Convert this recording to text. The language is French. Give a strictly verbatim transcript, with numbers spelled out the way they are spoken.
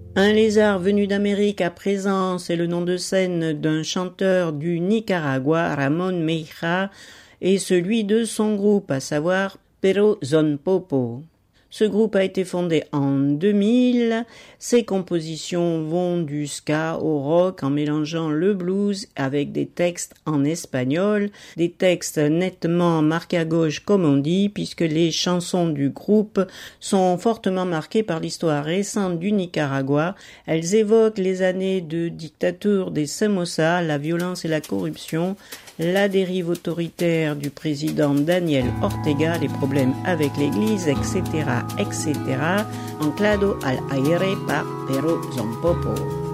Un lézard venu d'Amérique à présent, c'est le nom de scène d'un chanteur du Nicaragua, Ramón Meija, et celui de son groupe, à savoir Pero Son Popo. Ce groupe a été fondé en deux mille. Ses compositions vont du ska au rock en mélangeant le blues avec des textes en espagnol, des textes nettement marqués à gauche comme on dit, puisque les chansons du groupe sont fortement marquées par l'histoire récente du Nicaragua. Elles évoquent les années de dictature des Somoza, la violence et la corruption, la dérive autoritaire du président Daniel Ortega, les problèmes avec l'église, et cetera, et cetera. Anclado al aire par Pero Son Popo.